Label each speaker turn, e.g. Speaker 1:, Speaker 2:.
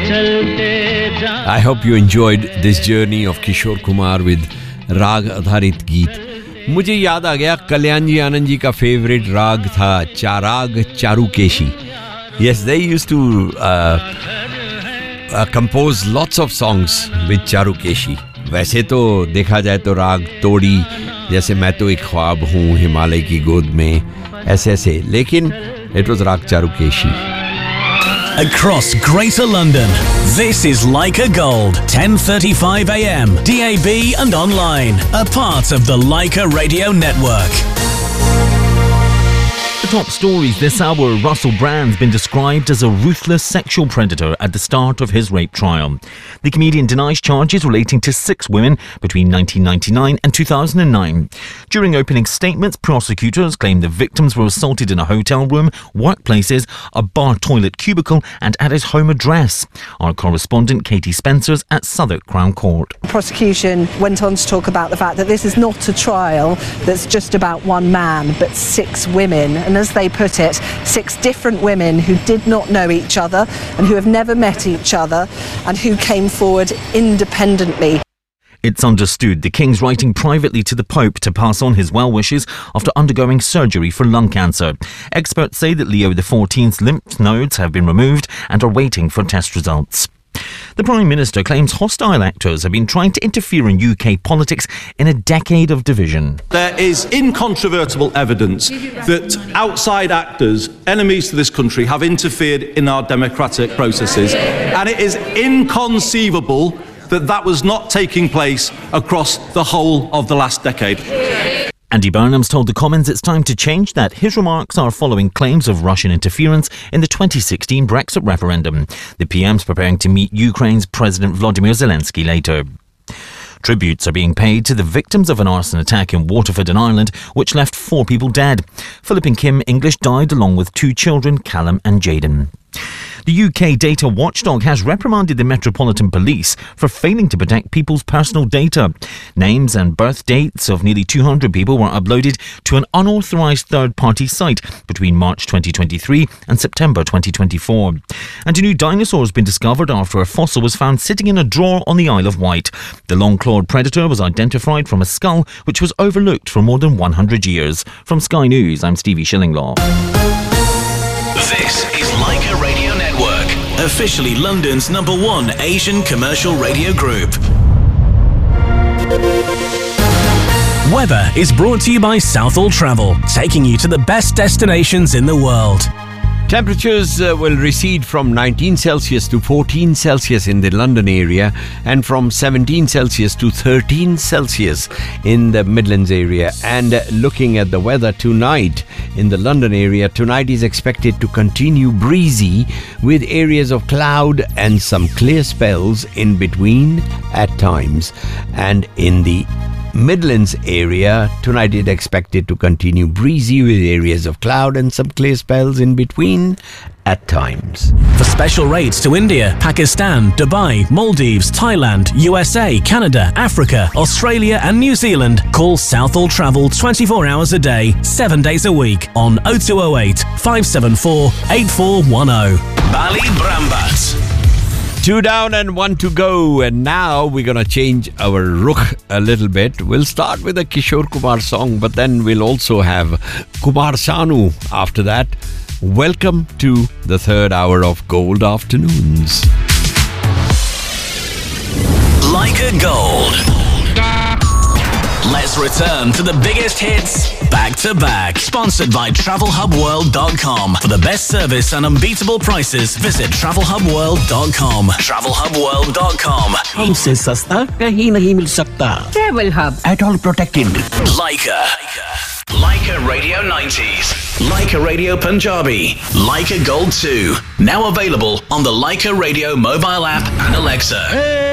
Speaker 1: I hope you enjoyed this journey of Kishore Kumar with राग आधारित गीत. मुझे याद आ गया कल्याण जी आनंद जी का फेवरेट राग था चाराग Charukeshi. Yes, they used to compose lots of songs with Charukeshi. वैसे तो देखा जाए तो राग तोड़ी, जैसे मैं तो एक ख्वाब हूँ हिमालय की गोद में, ऐसे ऐसे, लेकिन it was राग Charukeshi.
Speaker 2: Across Greater London, this is Leica Gold, 10:35 a.m. DAB and online, a part of the Leica Radio Network.
Speaker 3: The top stories this hour: Russell Brand's been described as a ruthless sexual predator at the start of his rape trial. The comedian denies charges relating to 6 women between 1999 and 2009. During opening statements, prosecutors claimed the victims were assaulted in a hotel room, workplaces, a bar toilet cubicle and at his home address. Our correspondent Katie Spencer's at Southwark Crown Court.
Speaker 4: The prosecution went on to talk about the fact that this is not a trial that's just about one man, but 6 women. And as they put it, 6 different women who did not know each other and who have never met each other and who came forward independently.
Speaker 3: It's understood the King's writing privately to the Pope to pass on his well-wishes after undergoing surgery for lung cancer. Experts say that Leo XIV's lymph nodes have been removed and are waiting for test results. The Prime Minister claims hostile actors have been trying to interfere in UK politics in a decade of division.
Speaker 5: There is incontrovertible evidence that outside actors, enemies to this country, have interfered in our democratic processes, and it is inconceivable that that was not taking place across the whole of the last decade.
Speaker 3: Andy Burnham's told the Commons it's time to change that. His remarks are following claims of Russian interference in the 2016 Brexit referendum. The PM's preparing to meet Ukraine's President Volodymyr Zelensky later. Tributes are being paid to the victims of an arson attack in Waterford in Ireland, which left 4 people dead. Philip and Kim English died along with 2 children, Callum and Jaden. The UK data watchdog has reprimanded the Metropolitan Police for failing to protect people's personal data. Names and birth dates of nearly 200 people were uploaded to an unauthorised third-party site between March 2023 and September 2024. And a new dinosaur has been discovered after a fossil was found sitting in a drawer on the Isle of Wight. The long-clawed predator was identified from a skull which was overlooked for more than 100 years. From Sky News, I'm Stevie Shillinglaw.
Speaker 2: This is Leica Radio Network, officially London's #1 Asian commercial radio group. Weather is brought to you by Southall Travel, taking you to the best destinations in the world.
Speaker 1: Temperatures will recede from 19 Celsius to 14 Celsius in the London area and from 17 Celsius to 13 Celsius in the Midlands area. And looking at the weather tonight in the London area, tonight is expected to continue breezy with areas of cloud and some clear spells in between at times. And in the Midlands area, tonight is expected to continue breezy with areas of cloud and some clear spells in between at times.
Speaker 2: For special rates to India, Pakistan, Dubai, Maldives, Thailand, USA, Canada, Africa, Australia and New Zealand, call Southall Travel 24 hours a day, 7 days a week on 0208 574 8410. Bali Brambat.
Speaker 1: 2 down and 1 to go, and now we're gonna change our rukh a little bit. We'll start with a Kishore Kumar song, but then we'll also have Kumar Sanu after that. Welcome to the 3rd hour of Gold Afternoons.
Speaker 2: Leica Gold. Let's return to the biggest hits back to back. Sponsored by TravelHubWorld.com. For the best service and unbeatable prices, visit TravelHubWorld.com. TravelHubWorld.com.
Speaker 6: हमसे सस्ता कहीं नहीं मिल सकता.
Speaker 7: Travel Hub.
Speaker 6: At all protected.
Speaker 2: Leica. Leica Radio 90s. Leica Radio Punjabi. Leica Gold 2. Now available on the Leica Radio mobile app and Alexa.
Speaker 6: Hey!